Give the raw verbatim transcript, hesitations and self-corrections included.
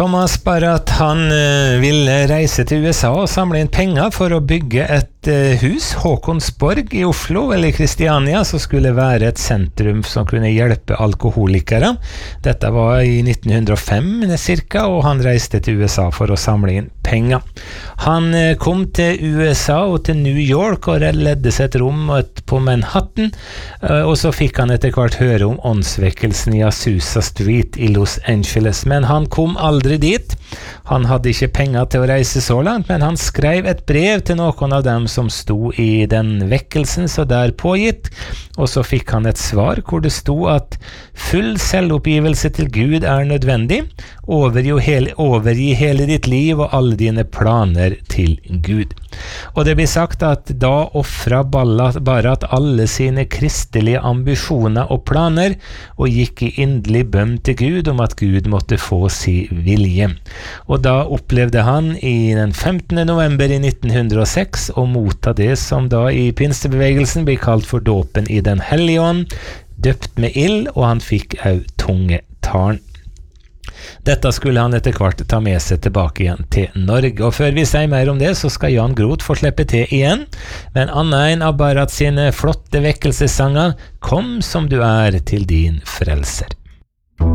Thomas Barratt, han uh, ville reise til U S A og samle inn penger for å bygge et uh, hus, Håkonsborg i Oslo, eller Kristiania, som skulle være et sentrum som kunne hjelpe alkoholikere. Dette var i nitten hundre og fem cirka, og han reiste til U S A for å samle inn penger. Han uh, kom til U S A og til New York og ledde seg et rom på Manhattan, uh, og så fikk han etter hvert høre om åndsvekkelsen i Azusa Street i Los Angeles, men han kom aldri dit. Han hadde ikke penger til å reise så langt, men han skrev et brev til noen av dem som sto i den vekkelsen så der pågitt, og så fikk han et svar hvor det sto at full selvoppgivelse til Gud er nødvendig, overgi hele, overgi hele ditt liv og alle dine planer til Gud. Og det blir sagt at da offret Barratt alle sine kristelige ambisjoner og planer, og gikk i inderlig bønn til Gud om at Gud måtte få si vilje. Og da opplevde han i den femtende november i nitten hundre og seks å motta det som da i pinsebevegelsen blir kalt for dåpen i den hellige ånd, døpt med ild, og han fikk au tungetalen. Dette skulle han etter hvert ta med seg tilbake igjen til Norge, og før vi sier mer om det, så skal Jan Groth få slippe til igjen, men annet enn av Barratt sine flotte vekkelsessanger, Kom som du er til din frelser.